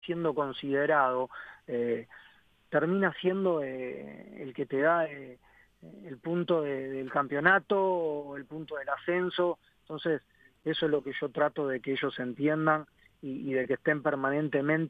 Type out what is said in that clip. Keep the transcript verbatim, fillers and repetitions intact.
siendo considerado, eh, termina siendo eh, el que te da eh, el punto de, del campeonato o el punto del ascenso. Entonces, eso es lo que yo trato de que ellos entiendan y, y de que estén permanentemente